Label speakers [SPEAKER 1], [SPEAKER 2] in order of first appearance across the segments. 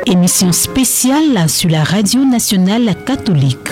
[SPEAKER 1] Émission spéciale sur la Radio nationale catholique.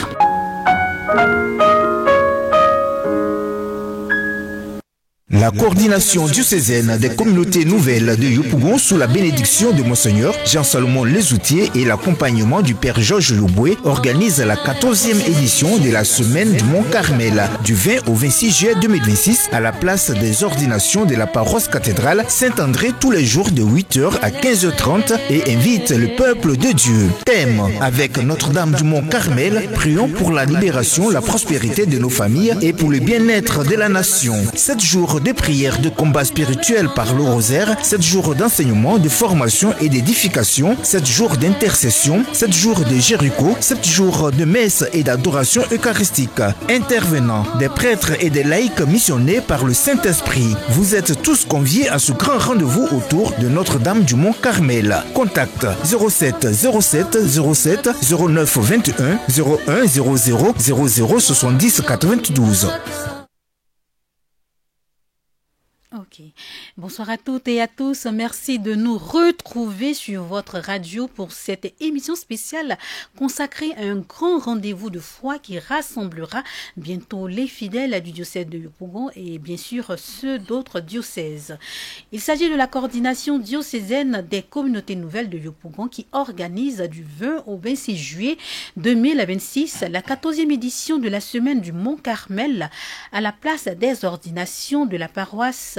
[SPEAKER 2] La coordination diocésaine des communautés nouvelles de Yopougon sous la bénédiction de Monseigneur Jean-Salomon Lezoutier et l'accompagnement du Père Georges Yoboué organise la 14e édition de la Semaine du Mont Carmel du 20 au 26 juillet 2026 à la place des ordinations de la paroisse cathédrale Saint-André tous les jours de 8h à 15h30 et invite le peuple de Dieu. Thème: avec Notre-Dame du Mont Carmel, prions pour la libération, la prospérité de nos familles et pour le bien-être de la nation. 7 jours de prières, de combats spirituels par le rosaire, 7 jours d'enseignement, de formation et d'édification, 7 jours d'intercession, 7 jours de Jéricho, 7 jours de messe et d'adoration eucharistique. Intervenants, des prêtres et des laïcs missionnés par le Saint-Esprit. Vous êtes tous conviés à ce grand rendez-vous autour de Notre-Dame du Mont Carmel. Contact 07 07 07 09 21 01 00 00 70 92.
[SPEAKER 3] Ok. Bonsoir à toutes et à tous. Merci de nous retrouver sur votre radio pour cette émission spéciale consacrée à un grand rendez-vous de foi qui rassemblera bientôt les fidèles du diocèse de Yopougon et bien sûr ceux d'autres diocèses. Il s'agit de la coordination diocésaine des communautés nouvelles de Yopougon qui organise du 20 au 26 juillet 2026 la 14e édition de la Semaine du Mont Carmel à la place des ordinations de la paroisse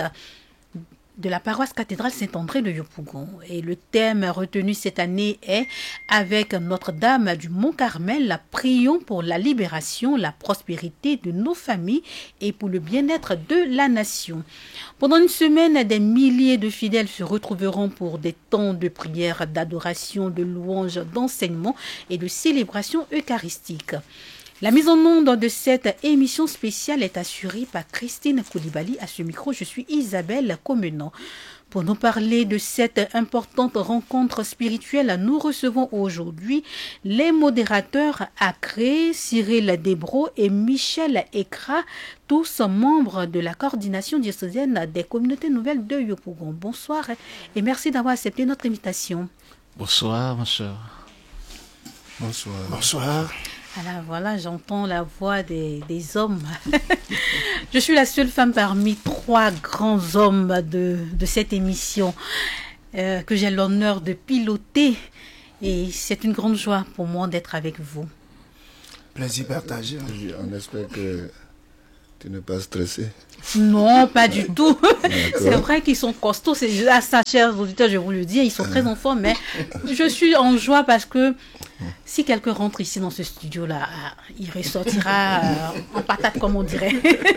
[SPEAKER 3] cathédrale Saint-André de Yopougon. Et le thème retenu cette année est « Avec Notre-Dame du Mont Carmel, prions pour la libération, la prospérité de nos familles et pour le bien-être de la nation ». Pendant une semaine, des milliers de fidèles se retrouveront pour des temps de prière, d'adoration, de louange, d'enseignement et de célébration eucharistique. La mise en onde de cette émission spéciale est assurée par Christine Koulibaly. À ce micro, je suis Isabelle Comenant. Pour nous parler de cette importante rencontre spirituelle, nous recevons aujourd'hui les modérateurs Acré, Cyril Desbros et Michel Ekra, tous membres de la coordination diocésaine des communautés nouvelles de Yopougon. Bonsoir et merci d'avoir accepté notre invitation.
[SPEAKER 4] Bonsoir, ma soeur.
[SPEAKER 5] Bonsoir.
[SPEAKER 2] Bonsoir.
[SPEAKER 3] Alors voilà, j'entends la voix des hommes. Je suis la seule femme parmi 3 grands hommes de cette émission que j'ai l'honneur de piloter. Et c'est une grande joie pour moi d'être avec vous.
[SPEAKER 5] Plaisir partagé. On espère que tu n'es pas stressé.
[SPEAKER 3] Non, pas du tout. C'est vrai qu'ils sont costauds. C'est à ça, chers auditeurs, je vous le dis. Ils sont très en forme, mais je suis en joie parce que si quelqu'un rentre ici dans ce studio-là, il ressortira en patate, comme on dirait.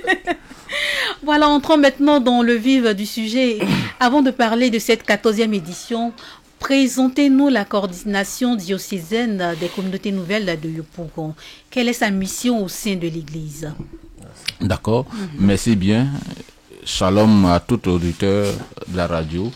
[SPEAKER 3] Voilà, entrons maintenant dans le vif du sujet. Avant de parler de cette 14e édition, présentez-nous la coordination diocésaine des communautés nouvelles de Yopougon. Quelle est sa mission au sein de l'Église?
[SPEAKER 4] D'accord, merci bien. Shalom à tout auditeur de la radio.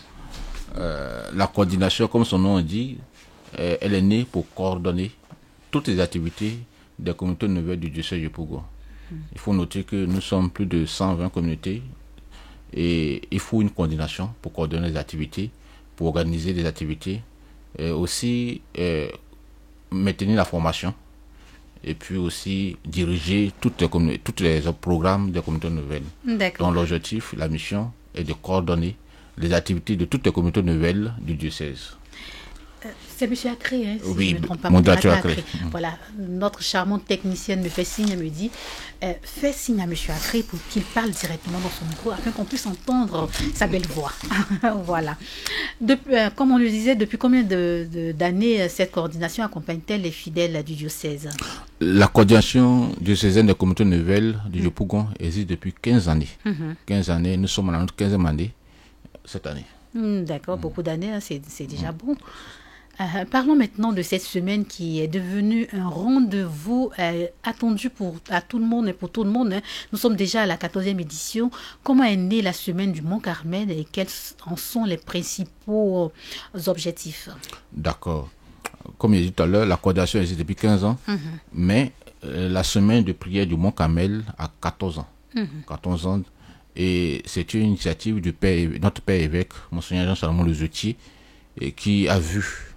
[SPEAKER 4] La coordination, comme son nom dit, elle est née pour coordonner toutes les activités des communautés nouvelles du diocèse de Yopougon. Il faut noter que nous sommes plus de 120 communautés et il faut une coordination pour coordonner les activités, pour organiser les activités, et aussi maintenir la formation et puis aussi diriger tous les programmes des communautés nouvelles. Donc l'objectif, la mission est de coordonner les activités de toutes les communautés nouvelles du diocèse.
[SPEAKER 3] C'est M. Acré, hein, si
[SPEAKER 4] oui,
[SPEAKER 3] je ne me trompe pas.
[SPEAKER 4] Mon directeur Acré.
[SPEAKER 3] Voilà, notre charmante technicienne me fait signe, elle me dit, fais signe à M. Acré pour qu'il parle directement dans son micro afin qu'on puisse entendre sa belle voix. Voilà. Comme on le disait, depuis combien d'années cette coordination accompagne-t-elle les fidèles du diocèse?
[SPEAKER 4] La coordination diocésaine des communautés nouvelles du Yopougon existe depuis 15 années. 15 années, nous sommes à notre 15e année cette année.
[SPEAKER 3] D'accord, beaucoup d'années, hein, c'est déjà bon. Parlons maintenant de cette semaine qui est devenue un rendez-vous attendu à tout le monde et pour tout le monde. Hein. Nous sommes déjà à la 14e édition. Comment est née la semaine du Mont Carmel et quels en sont les principaux objectifs? D'accord.
[SPEAKER 4] Comme j'ai dit tout à l'heure, la coordination existe depuis 15 ans, mais la semaine de prière du Mont Carmel a 14 ans. 14 ans. Et c'est une initiative du notre père évêque, Monseigneur Jean-Salomon Lezoutier, qui a vu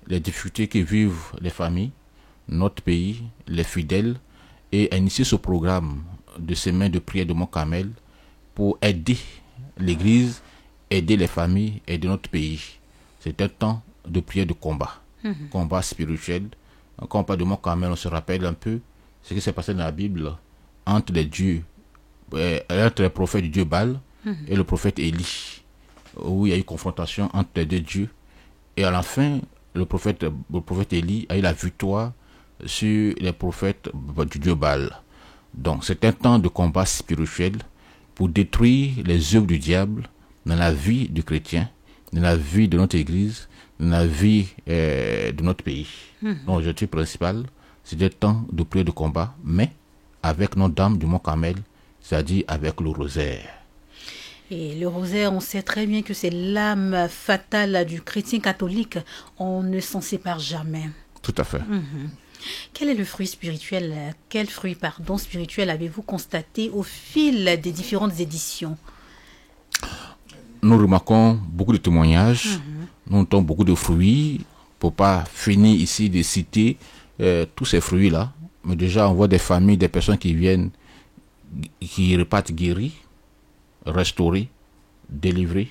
[SPEAKER 4] les difficultés que vivent les familles, notre pays, les fidèles, et a initié ce programme de semaine de prière de Mont-Carmel pour aider l'Église, aider les familles, aider notre pays. C'est un temps de prière de combat, combat spirituel. Quand on parle de Mont-Carmel, on se rappelle un peu ce qui s'est passé dans la Bible entre les dieux, entre le prophète du dieu Baal et le prophète Élie, où il y a eu confrontation entre les deux dieux. Et à la fin, le prophète Élie a eu la victoire sur les prophètes du dieu Baal. Donc c'est un temps de combat spirituel pour détruire les œuvres du diable dans la vie du chrétien, dans la vie de notre église, dans la vie de notre pays. Donc l'objectif principal, c'est des temps de prière de combat, mais avec Notre-Dame du Mont-Carmel, c'est-à-dire avec le rosaire.
[SPEAKER 3] Et le rosaire, on sait très bien que c'est l'âme fatale du chrétien catholique. On ne s'en sépare jamais.
[SPEAKER 4] Tout à fait.
[SPEAKER 3] Quel est le fruit spirituel, spirituel avez-vous constaté au fil des différentes éditions?
[SPEAKER 4] Nous remarquons beaucoup de témoignages, nous notons beaucoup de fruits, pour pas finir ici de citer tous ces fruits-là. Mais déjà, on voit des familles, des personnes qui viennent, qui repartent guéris, restaurés, délivrés,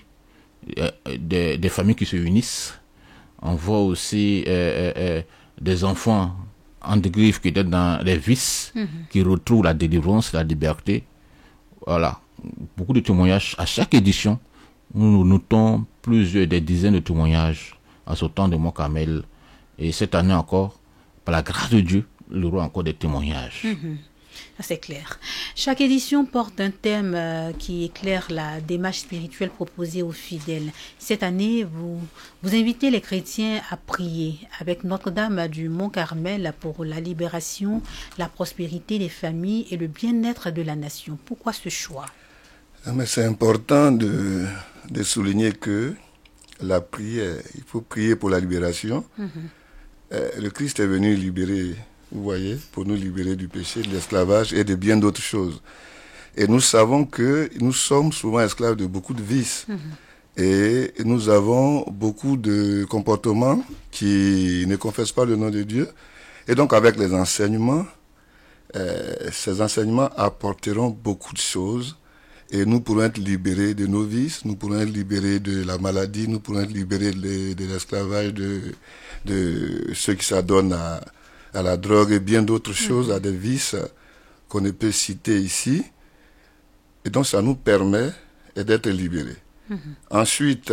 [SPEAKER 4] des familles qui se unissent. On voit aussi des enfants en dérive qui étaient dans les vices, qui retrouvent la délivrance, la liberté. Voilà, beaucoup de témoignages. À chaque édition, nous notons des dizaines de témoignages en ce temps de Mont-Carmel. Et cette année encore, par la grâce de Dieu, il y aura encore des témoignages.
[SPEAKER 3] C'est clair. Chaque édition porte un thème qui éclaire la démarche spirituelle proposée aux fidèles. Cette année, vous invitez les chrétiens à prier avec Notre-Dame du Mont-Carmel pour la libération, la prospérité des familles et le bien-être de la nation. Pourquoi ce choix?
[SPEAKER 5] Mais c'est important de souligner que la prière, il faut prier pour la libération. Le Christ est venu libérer, vous voyez, pour nous libérer du péché, de l'esclavage et de bien d'autres choses. Et nous savons que nous sommes souvent esclaves de beaucoup de vices. Et nous avons beaucoup de comportements qui ne confessent pas le nom de Dieu. Et donc avec les enseignements, ces enseignements apporteront beaucoup de choses. Et nous pourrons être libérés de nos vices, nous pourrons être libérés de la maladie, nous pourrons être libérés de l'esclavage, de ceux qui s'adonnent à la drogue et bien d'autres choses, à des vices qu'on ne peut citer ici. Et donc ça nous permet d'être libérés. Ensuite,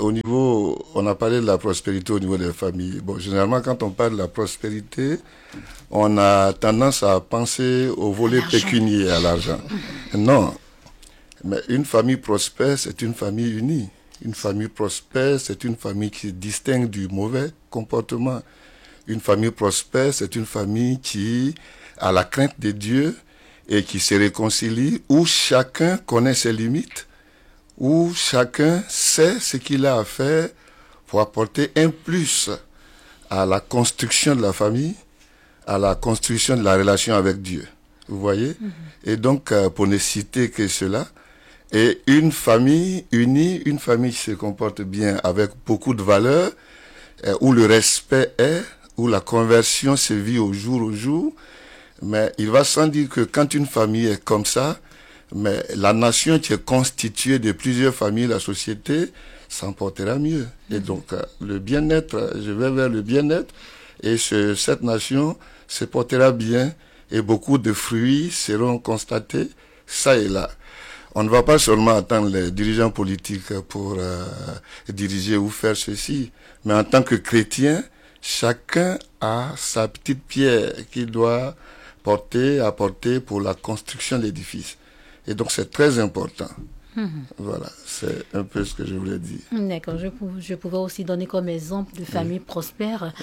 [SPEAKER 5] on a parlé de la prospérité au niveau des familles. Bon, généralement, quand on parle de la prospérité, on a tendance à penser au volet pécunier, à l'argent. Non. Mais une famille prospère, c'est une famille unie. Une famille prospère, c'est une famille qui se distingue du mauvais comportement. Une famille prospère, c'est une famille qui a la crainte de Dieu et qui se réconcilie, où chacun connaît ses limites, où chacun sait ce qu'il a à faire pour apporter un plus à la construction de la famille, à la construction de la relation avec Dieu. Vous voyez? Et donc, pour ne citer que cela, et une famille unie, une famille qui se comporte bien avec beaucoup de valeurs, où le respect est, où la conversion se vit au jour, mais il va sans dire que quand une famille est comme ça, mais la nation qui est constituée de plusieurs familles, la société, s'en portera mieux. Et donc, le bien-être, je vais vers le bien-être, et cette nation se portera bien, et beaucoup de fruits seront constatés, ça et là. On ne va pas seulement attendre les dirigeants politiques pour diriger ou faire ceci, mais en tant que chrétien, chacun a sa petite pierre qu'il doit apporter pour la construction de l'édifice. Et donc c'est très important. Voilà, c'est un peu ce que je voulais dire.
[SPEAKER 3] D'accord, je pouvais aussi donner comme exemple de famille prospère.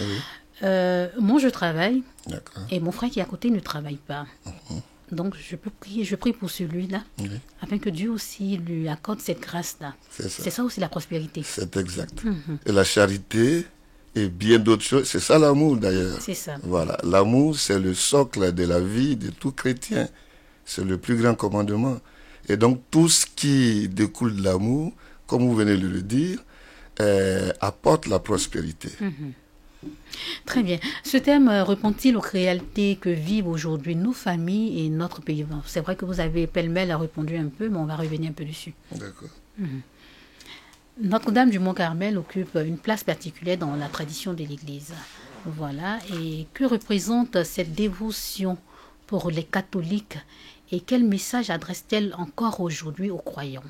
[SPEAKER 3] Moi je travaille, et mon frère qui est à côté ne travaille pas. Donc, je prie pour celui-là, afin que Dieu aussi lui accorde cette grâce-là. C'est ça aussi la prospérité.
[SPEAKER 5] C'est exact. Et la charité et bien d'autres choses, c'est ça l'amour d'ailleurs.
[SPEAKER 3] C'est ça.
[SPEAKER 5] Voilà, l'amour c'est le socle de la vie de tout chrétien. C'est le plus grand commandement. Et donc, tout ce qui découle de l'amour, comme vous venez de le dire, apporte la prospérité.
[SPEAKER 3] Très bien. Ce thème répond-il aux réalités que vivent aujourd'hui nos familles et notre pays? C'est vrai que vous avez pêle-mêle répondu un peu, mais on va revenir un peu dessus.
[SPEAKER 5] D'accord.
[SPEAKER 3] Notre-Dame du Mont-Carmel occupe une place particulière dans la tradition de l'Église. Voilà. Et que représente cette dévotion pour les catholiques et quel message adresse-t-elle encore aujourd'hui aux croyants?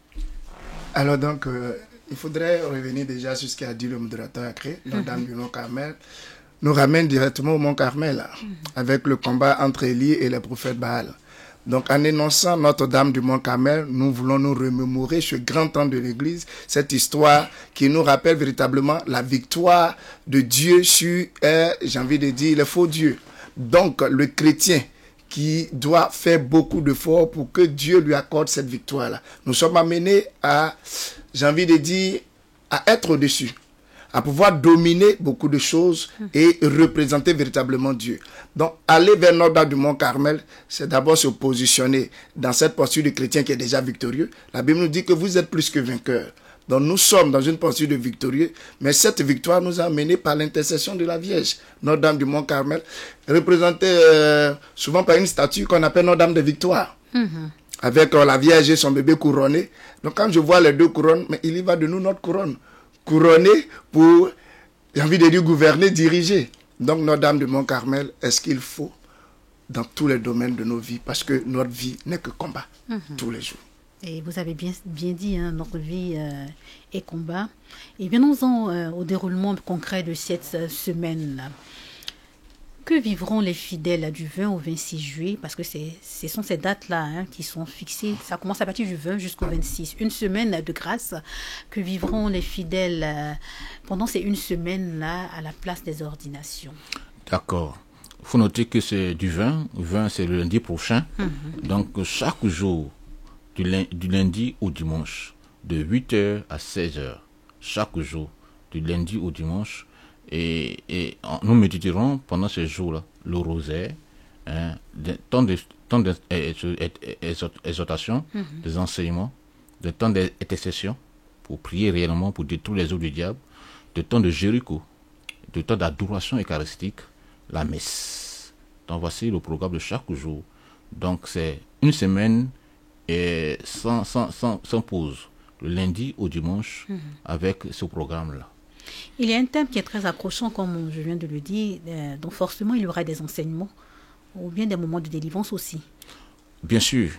[SPEAKER 6] Alors donc, il faudrait revenir déjà sur ce qu'a dit le modérateur Acré. Notre-Dame du Mont-Carmel nous ramène directement au Mont-Carmel avec le combat entre Élie et les prophètes Baal. Donc, en énonçant Notre-Dame du Mont-Carmel, nous voulons nous remémorer ce grand temps de l'Église, cette histoire qui nous rappelle véritablement la victoire de Dieu sur, j'ai envie de dire, les faux dieux. Donc, le chrétien qui doit faire beaucoup d'efforts pour que Dieu lui accorde cette victoire-là. Nous sommes amenés à, j'ai envie de dire, à être au-dessus, à pouvoir dominer beaucoup de choses et représenter véritablement Dieu. Donc, aller vers Notre-Dame du Mont-Carmel, c'est d'abord se positionner dans cette posture du chrétien qui est déjà victorieux. La Bible nous dit que vous êtes plus que vainqueurs. Donc, nous sommes dans une posture de victorieux, mais cette victoire nous a amenés par l'intercession de la Vierge. Notre-Dame du Mont-Carmel, représentée souvent par une statue qu'on appelle Notre-Dame de Victoire. Avec la Vierge et son bébé couronné. Donc, quand je vois les deux couronnes, mais il y va de nous notre couronne. Couronné pour, j'ai envie de dire, gouverner, diriger. Donc, Notre-Dame du Mont-Carmel, est-ce qu'il faut dans tous les domaines de nos vies? Parce que notre vie n'est que combat, tous les jours.
[SPEAKER 3] Et vous avez bien dit, hein, notre vie est combat. Et venons-en au déroulement concret de cette semaine-là. Que vivront les fidèles du 20 au 26 juillet? Parce que ce sont ces dates-là qui sont fixées. Ça commence à partir du 20 jusqu'au 26. Une semaine de grâce. Que vivront les fidèles pendant ces une semaine-là à la place des ordinations?
[SPEAKER 4] D'accord. Il faut noter que c'est du 20. 20, c'est le lundi prochain. Donc, chaque jour, du lundi au dimanche, de 8h à 16h, chaque jour, du lundi au dimanche, et nous méditerons pendant ces jours-là le rosaire, temps d'exhortation, des enseignements, des temps d'intercession pour prier réellement pour détruire les œuvres du diable, des temps de Jéricho, des temps d'adoration eucharistique, la messe. Donc voici le programme de chaque jour. Donc c'est une semaine et sans pause, le lundi au dimanche, avec ce programme-là.
[SPEAKER 3] Il y a un thème qui est très accrochant, comme je viens de le dire, donc forcément il y aura des enseignements, ou bien des moments de délivrance aussi.
[SPEAKER 4] Bien sûr,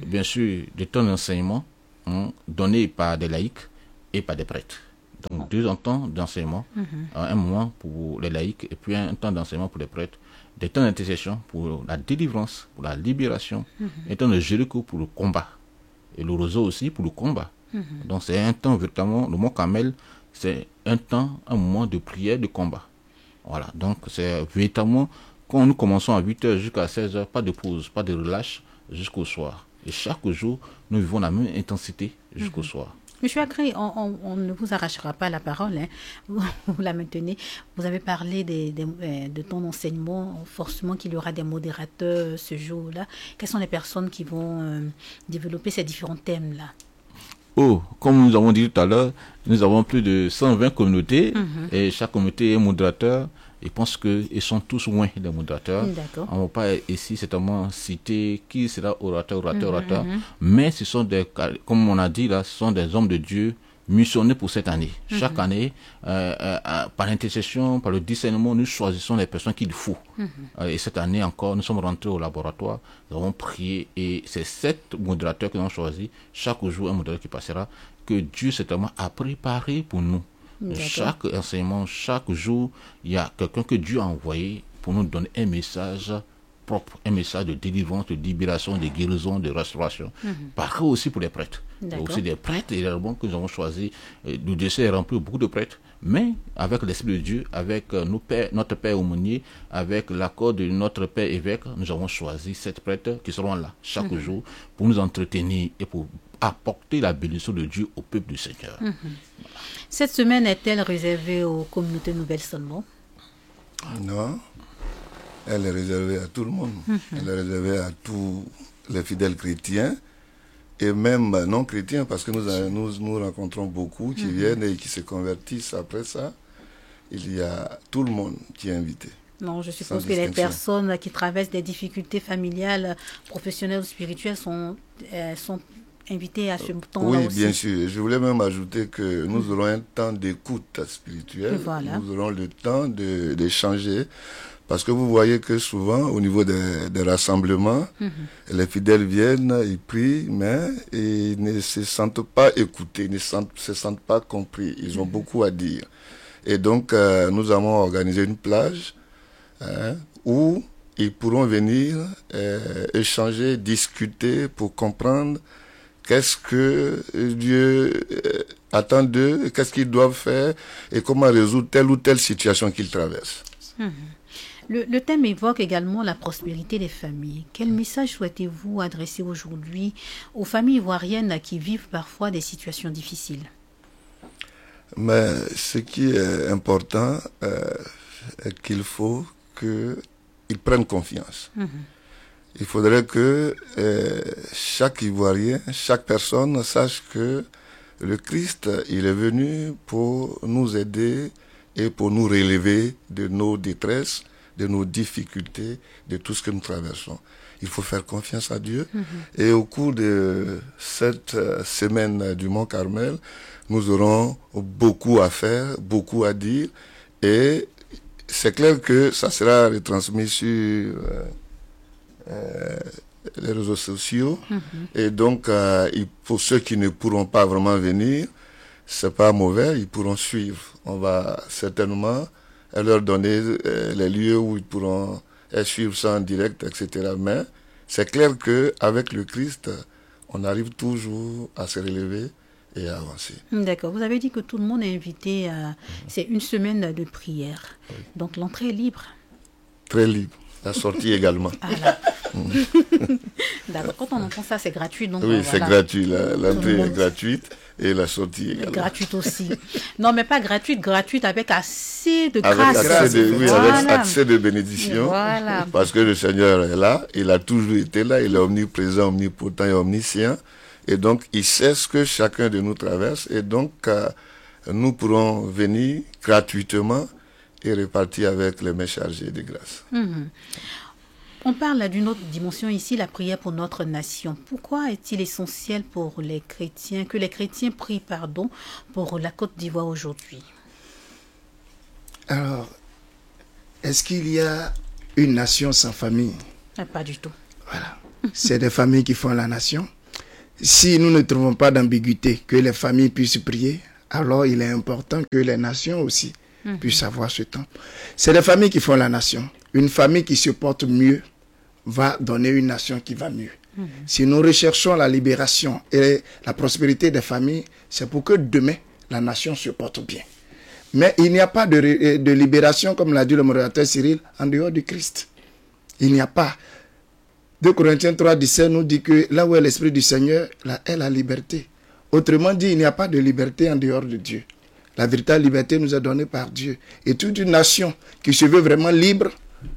[SPEAKER 4] des temps d'enseignement donnés par des laïcs et par des prêtres. Donc 2 temps d'enseignement, un moment pour les laïcs et puis un temps d'enseignement pour les prêtres. Des temps d'intercession pour la délivrance, pour la libération, un temps de Jéricho pour le combat, et le roseau aussi pour le combat. Donc c'est un temps véritablement, le Mont-Carmel, c'est un moment de prière, de combat. Voilà, donc c'est véritablement, quand nous commençons à 8h jusqu'à 16h, pas de pause, pas de relâche jusqu'au soir. Et chaque jour, nous vivons la même intensité jusqu'au soir.
[SPEAKER 3] Monsieur Acré, on ne vous arrachera pas la parole, vous la maintenez. Vous avez parlé de ton enseignement, forcément qu'il y aura des modérateurs ce jour-là. Quelles sont les personnes qui vont développer ces différents thèmes-là?
[SPEAKER 4] Comme nous avons dit tout à l'heure, nous avons plus de 120 communautés et chaque communauté est modérateur. Je pense qu'ils sont tous loin des modérateurs. On ne va pas ici certainement citer qui sera orateur. Mais ce sont comme on a dit là, ce sont des hommes de Dieu missionnés pour cette année. Chaque année, par l'intercession, par le discernement, nous choisissons les personnes qu'il faut. Et cette année encore, nous sommes rentrés au laboratoire, nous avons prié et c'est 7 modérateurs que nous avons choisis. Chaque jour, un modérateur qui passera, que Dieu certainement a préparé pour nous. Chaque enseignement, chaque jour, il y a quelqu'un que Dieu a envoyé pour nous donner un message propre, un message de délivrance, de libération, de guérison, de restauration. Pareil aussi pour les prêtres. Il y a aussi des prêtres également que nous avons choisi. Le décès est rempli beaucoup de prêtres, mais avec l'Esprit de Dieu, avec notre Père aumônier, avec l'accord de notre Père évêque, nous avons choisi 7 prêtres qui seront là chaque jour pour nous entretenir et pour apporter la bénédiction de Dieu au peuple du Seigneur.
[SPEAKER 3] Cette semaine est-elle réservée aux communautés nouvelles seulement?
[SPEAKER 5] Non, elle est réservée à tout le monde. Elle est réservée à tous les fidèles chrétiens et même non chrétiens, parce que nous rencontrons beaucoup qui viennent et qui se convertissent après ça. il y a tout le monde qui est invité.
[SPEAKER 3] Non, je suppose que les personnes qui traversent des difficultés familiales, professionnelles ou spirituelles sont invitées à ce temps-là aussi.
[SPEAKER 5] Oui, bien sûr. Je voulais même ajouter que nous aurons un temps d'écoute spirituelle. Voilà. Nous aurons le temps d'échanger. Parce que vous voyez que souvent, au niveau des rassemblements, les fidèles viennent, ils prient, mais ils ne se sentent pas écoutés, ils ne se sentent pas compris. Ils ont beaucoup à dire. Et donc, nous avons organisé une plage où ils pourront venir échanger, discuter pour comprendre qu'est-ce que Dieu attend d'eux, qu'est-ce qu'ils doivent faire et comment résoudre telle ou telle situation qu'ils traversent.
[SPEAKER 3] Le thème évoque également la prospérité des familles. Quel message souhaitez-vous adresser aujourd'hui aux familles ivoiriennes qui vivent parfois des situations difficiles?
[SPEAKER 5] Mais ce qui est important, est qu'il faut qu'ils prennent confiance. Il faudrait que chaque Ivoirien, chaque personne sache que le Christ, il est venu pour nous aider et pour nous relever de nos détresses, de nos difficultés, de tout ce que nous traversons. Il faut faire confiance à Dieu. Et au cours de cette semaine du Mont Carmel, nous aurons beaucoup à faire, beaucoup à dire. Et c'est clair que ça sera retransmis sur les réseaux sociaux. Et donc, pour ceux qui ne pourront pas vraiment venir, c'est pas mauvais, ils pourront suivre. On va certainement leur donner les lieux où ils pourront suivre ça en direct, etc. Mais c'est clair qu'avec le Christ, on arrive toujours à se relever et à avancer.
[SPEAKER 3] D'accord. Vous avez dit que tout le monde est invité à... C'est une semaine de prière. Oui. Donc l'entrée est libre.
[SPEAKER 5] Très libre. La sortie également.
[SPEAKER 3] D'accord. Quand on entend ça, c'est gratuit. Donc,
[SPEAKER 5] oui, c'est gratuit. L'entrée est gratuite et la sortie également.
[SPEAKER 3] Gratuite aussi. Non, mais pas gratuite avec assez de grâce.
[SPEAKER 5] Avec accès de bénédiction. Voilà. Parce que le Seigneur est là. Il a toujours été là. Il est omniprésent, omnipotent et omniscient. Et donc, il sait ce que chacun de nous traverse. Et donc, nous pourrons venir gratuitement et repartir avec les mains chargées de grâce.
[SPEAKER 3] On parle d'une autre dimension ici, la prière pour notre nation. Pourquoi est-il essentiel pour les chrétiens, que les chrétiens prient, pour la Côte d'Ivoire aujourd'hui?
[SPEAKER 6] Alors, est-ce qu'il y a une nation sans famille?
[SPEAKER 3] Pas du tout.
[SPEAKER 6] Voilà. C'est des familles qui font la nation. Si nous ne trouvons pas d'ambiguïté, que les familles puissent prier, alors il est important que les nations aussi puissent avoir ce temps. C'est les familles qui font la nation. Une famille qui se porte mieux va donner une nation qui va mieux. Si nous recherchons la libération et la prospérité des familles, c'est pour que demain, la nation se porte bien. Mais il n'y a pas de libération, comme l'a dit le modérateur Cyril, en dehors du Christ. Il n'y a pas. 2 Corinthiens 3,17 nous dit que là où est l'Esprit du Seigneur, là est la liberté. Autrement dit, il n'y a pas de liberté en dehors de Dieu. La véritable liberté nous est donnée par Dieu. Et toute une nation qui se veut vraiment libre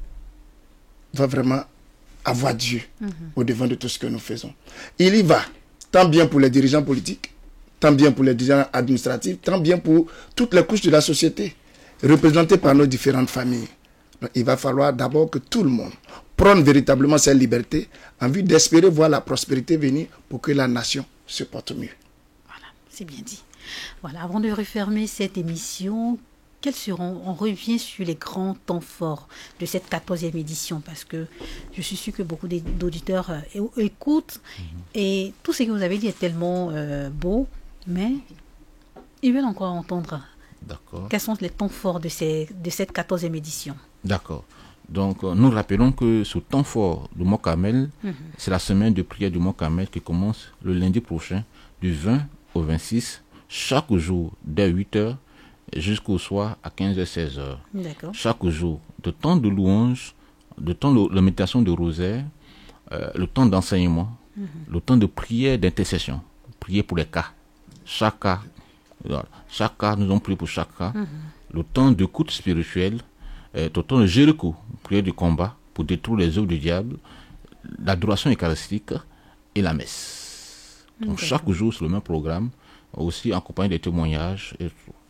[SPEAKER 6] va vraiment avoir Dieu au-devant de tout ce que nous faisons. Il y va, tant bien pour les dirigeants politiques, tant bien pour les dirigeants administratifs, tant bien pour toutes les couches de la société, représentées par nos différentes familles. Donc, il va falloir d'abord que tout le monde prenne véritablement cette liberté en vue d'espérer voir la prospérité venir pour que la nation se porte mieux.
[SPEAKER 3] Voilà, c'est bien dit. Voilà, avant de refermer cette émission, on revient sur les grands temps forts de cette 14e édition, parce que je suis sûre que beaucoup d'auditeurs écoutent et tout ce que vous avez dit est tellement beau, mais ils veulent encore entendre.
[SPEAKER 4] D'accord.
[SPEAKER 3] Quels sont les temps forts de cette 14e édition?
[SPEAKER 4] D'accord. Donc, nous rappelons que ce temps fort du Mont Carmel, c'est la semaine de prière du Mont Carmel qui commence le lundi prochain, du 20 au 26, chaque jour dès 8h jusqu'au soir à 15h-16h.
[SPEAKER 3] D'accord.
[SPEAKER 4] Chaque jour, de temps de louange, de temps de méditation de rosaire, le temps d'enseignement, le temps de prière d'intercession, prier pour les cas. Chaque cas, nous avons prié pour chaque cas. Le temps d'écoute spirituelle, le temps de Jéricho, prière du combat pour détruire les œuvres du diable, l'adoration eucharistique et la messe. Donc chaque jour, c'est le même programme, aussi accompagné des témoignages et tout.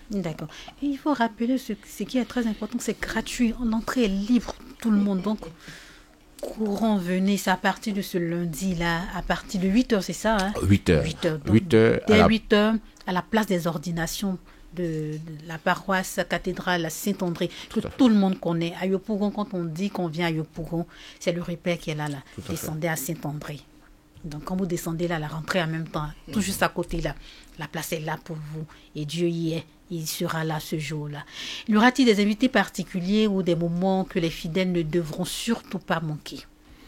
[SPEAKER 3] D'accord. Et il faut rappeler ce qui est très important, c'est gratuit. L'entrée est libre, tout le monde. Donc, courant, venez, c'est à partir de ce lundi-là, à partir de 8h, c'est ça, hein?
[SPEAKER 4] 8h.
[SPEAKER 3] 8h.
[SPEAKER 4] 8h.
[SPEAKER 3] Dès 8h, à la place des ordinations de la paroisse cathédrale Saint-André, que tout le monde connaît. À Yopougon, quand on dit qu'on vient à Yopougon, c'est le repère qui est là. Descendez à Saint-André. Donc, quand vous descendez là, la rentrée en même temps, tout juste à côté là, la place est là pour vous. Et Dieu y est. Il sera là ce jour-là. Y aura-t-il des invités particuliers ou des moments que les fidèles ne devront surtout pas manquer?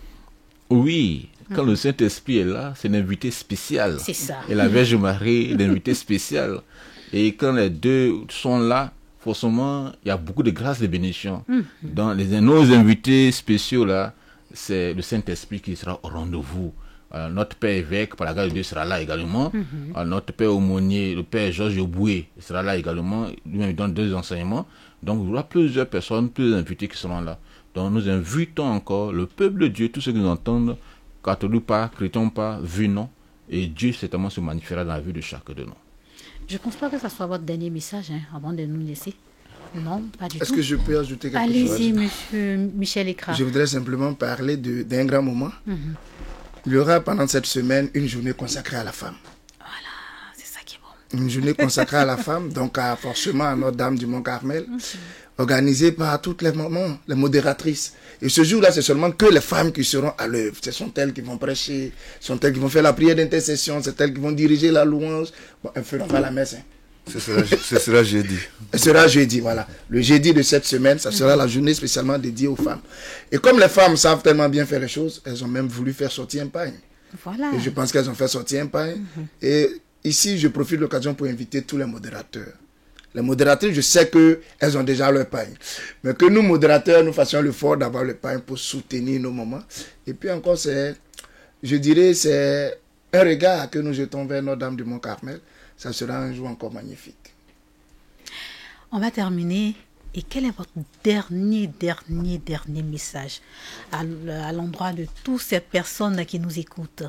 [SPEAKER 4] Oui, quand le Saint-Esprit est là, c'est un invité spécial.
[SPEAKER 3] C'est ça.
[SPEAKER 4] Et la Vierge Marie, l'invité spécial. Et quand les deux sont là, forcément, il y a beaucoup de grâce et de bénédictions. Dans nos invités spéciaux là, c'est le Saint-Esprit qui sera au rendez-vous. Notre Père évêque, par la grâce de Dieu, sera là également. Notre Père aumônier, le Père Georges Yoboué, sera là également. Lui-même, il donne 2 enseignements. Donc, il y aura plusieurs personnes, plusieurs invités qui seront là. Donc, nous invitons encore le peuple de Dieu, tous ceux qui nous entendent, catholiques pas, chrétiens pas, venons. Et Dieu, certainement, se manifestera dans la vie de chacun de nous.
[SPEAKER 3] Je ne pense pas que ce soit votre dernier message, avant de nous laisser. Non, pas du tout.
[SPEAKER 6] Est-ce que je peux ajouter quelque chose?
[SPEAKER 3] Allez-y, monsieur Michel Ekra.
[SPEAKER 6] Je voudrais simplement parler d'un grand moment. Il y aura pendant cette semaine une journée consacrée à la femme.
[SPEAKER 3] Voilà, c'est ça qui est bon.
[SPEAKER 6] Une journée consacrée à la femme, donc forcément à Notre-Dame du Mont-Carmel, organisée par toutes les mamans, les modératrices. Et ce jour-là, c'est seulement que les femmes qui seront à l'œuvre. Ce sont elles qui vont prêcher, ce sont elles qui vont faire la prière d'intercession, c'est elles qui vont diriger la louange. Bon, elles feront pas la messe.
[SPEAKER 5] Ce sera jeudi.
[SPEAKER 6] Ce sera jeudi, voilà. Le jeudi de cette semaine, ça sera la journée spécialement dédiée aux femmes. Et comme les femmes savent tellement bien faire les choses, elles ont même voulu faire sortir un pagne.
[SPEAKER 3] Voilà.
[SPEAKER 6] Et je pense qu'elles ont fait sortir un pagne. Et ici, je profite de l'occasion pour inviter tous les modérateurs. Les modératrices, je sais qu'elles ont déjà leur pagne. Mais que nous, modérateurs, nous fassions l'effort d'avoir le pagne pour soutenir nos mamans. Et puis encore, je dirais, c'est un regard que nous jetons vers Notre-Dame du Mont-Carmel. Ça sera un jour encore magnifique.
[SPEAKER 3] On va terminer. Et quel est votre dernier message à l'endroit de toutes ces personnes qui nous écoutent?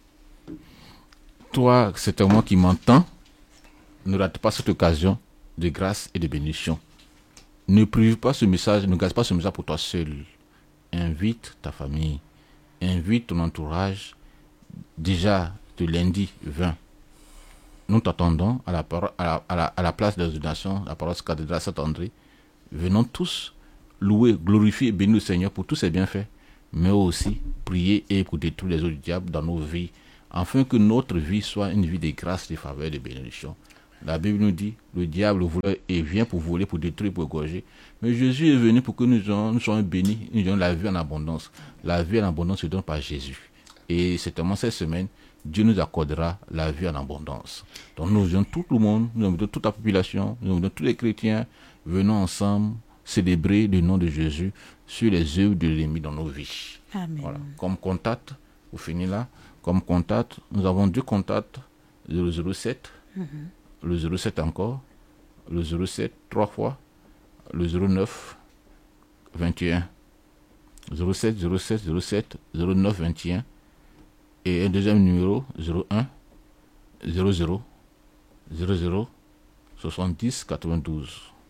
[SPEAKER 4] Toi, c'est moi qui m'entends. Ne rate pas cette occasion de grâce et de bénédiction. Ne prive pas ce message, ne garde pas ce message pour toi seul. Invite ta famille, invite ton entourage. Déjà, de lundi 20. Nous t'attendons à la place de l'ordination, la paroisse cathédrale Saint-André. Venons tous louer, glorifier et bénir le Seigneur pour tous ses bienfaits, mais aussi prier et écouter tous les autres diables dans nos vies, afin que notre vie soit une vie de grâce, de faveur et de bénédiction. La Bible nous dit, le diable vient pour voler, pour détruire, pour égorger. Mais Jésus est venu pour que nous soyons bénis, nous ayons la vie en abondance. La vie en abondance se donne par Jésus. Et certainement cette semaine, Dieu nous accordera la vie en abondance. Donc nous invitons tout le monde, nous invitons toute la population, nous invitons tous les chrétiens, venons ensemble célébrer le nom de Jésus sur les œuvres de l'ennemi dans nos vies.
[SPEAKER 3] Amen.
[SPEAKER 4] Voilà. Comme contact, pour finir là, comme contact, nous avons 2 contacts, le 07, le 07 encore, le 07 3 fois, le 09 21, 07 07 07 09 21. Et un deuxième numéro, 01 00 00 70 92.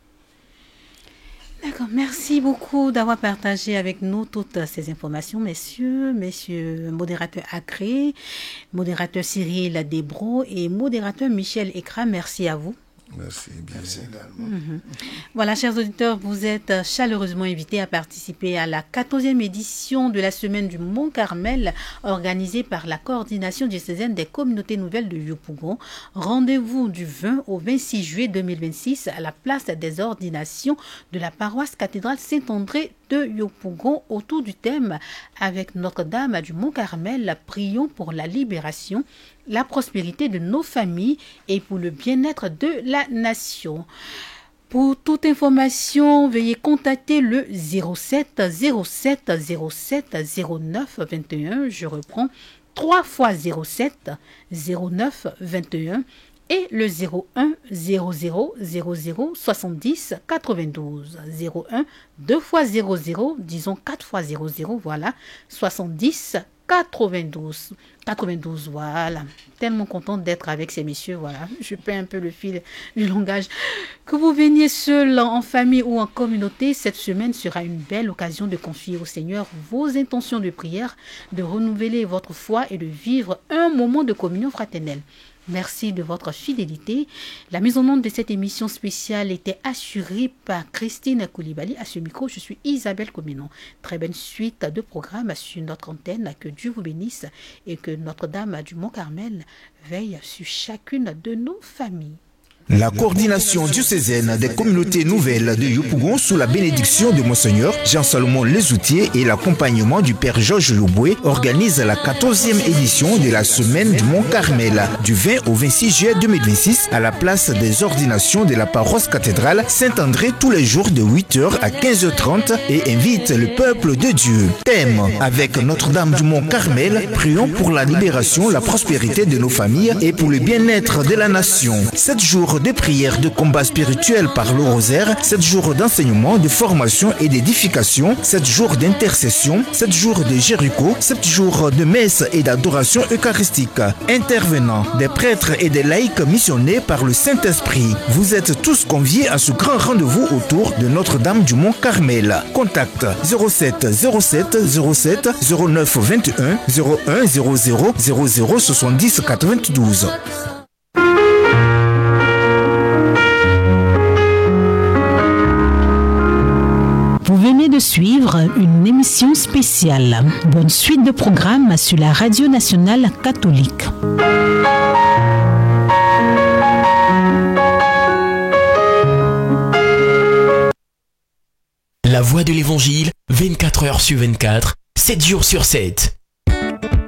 [SPEAKER 3] D'accord, merci beaucoup d'avoir partagé avec nous toutes ces informations, messieurs, modérateur Agré, modérateur Cyril Desbros et modérateur Michel Ekra, merci à vous.
[SPEAKER 5] Merci, bien.
[SPEAKER 6] Merci également.
[SPEAKER 3] Voilà, chers auditeurs, vous êtes chaleureusement invités à participer à la 14e édition de la Semaine du Mont-Carmel, organisée par la Coordination diocésaine des communautés nouvelles de Yopougon. Rendez-vous du 20 au 26 juillet 2026 à la place des ordinations de la paroisse cathédrale Saint-André de Yopougon autour du thème « Avec Notre-Dame du Mont-Carmel, prions pour la libération, la prospérité de nos familles et pour le bien-être de la nation ». Pour toute information, veuillez contacter le 07 07 07 09 21. Je reprends 3 fois 07 09 21 et le 01 00 00 70 92. 01 2 fois 00, disons 4 fois 00, voilà, 70 92. 92, voilà. Tellement contente d'être avec ces messieurs, voilà. Je perds un peu le fil du langage. Que vous veniez seul, en famille ou en communauté, cette semaine sera une belle occasion de confier au Seigneur vos intentions de prière, de renouveler votre foi et de vivre un moment de communion fraternelle. Merci de votre fidélité. La mise en onde de cette émission spéciale était assurée par Christine Koulibaly. À ce micro, je suis Isabelle Cominon. Très bonne suite de programmes sur notre antenne. Que Dieu vous bénisse et que Notre-Dame du Mont-Carmel veille sur chacune de nos familles.
[SPEAKER 2] La coordination diocésaine des communautés nouvelles de Yopougon sous la bénédiction de Monseigneur Jean-Salomon Lezoutier et l'accompagnement du Père Georges Youboué organise la 14e édition de la Semaine du Mont-Carmel du 20 au 26 juillet 2026 à la place des ordinations de la paroisse cathédrale Saint-André tous les jours de 8h à 15h30 et invite le peuple de Dieu. Thème: avec Notre-Dame du Mont-Carmel, prions pour la libération, la prospérité de nos familles et pour le bien-être de la nation. 7 jours de prière, de combat spirituel par le rosaire, 7 jours d'enseignement, de formation et d'édification, 7 jours d'intercession, 7 jours de Jéricho, 7 jours de messe et d'adoration eucharistique. Intervenants, des prêtres et des laïcs missionnés par le Saint-Esprit. Vous êtes tous conviés à ce grand rendez-vous autour de Notre-Dame du Mont-Carmel. Contact 07 07 07 09 21 01 00 00 70 92.
[SPEAKER 1] Vous venez de suivre une émission spéciale. Bonne suite de programmes sur la Radio nationale catholique.
[SPEAKER 7] La voix de l'Évangile, 24 heures sur 24, 7 jours sur 7.